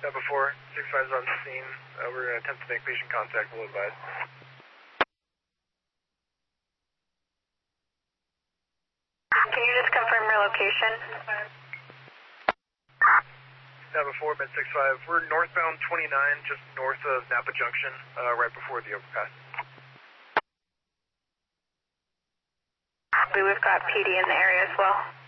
before 65 is on the scene. We're going to attempt to make patient contact. We'll advise. Can you just confirm your location? Before Med 65. We're northbound 29, just north of Napa Junction, right before the overpass. We've got PD in the area as well.